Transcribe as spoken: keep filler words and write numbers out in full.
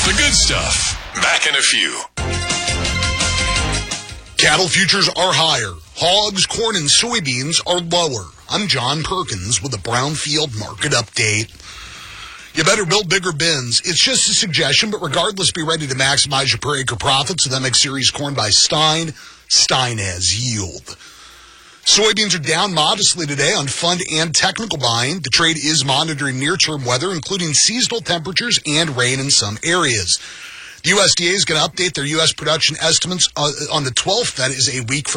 The good stuff. Back in a few. Cattle futures are higher. Hogs, corn, and soybeans are lower. I'm John Perkins with a Brownfield Market Update. You better build bigger bins. It's just a suggestion, but regardless, be ready to maximize your per acre profits with M X Series corn by Stein. Stein has yield. Soybeans are down modestly today on fund and technical buying. The trade is monitoring near-term weather, including seasonal temperatures and rain in some areas. The U S D A is going to update their U S production estimates uh, on the twelfth. That is a week from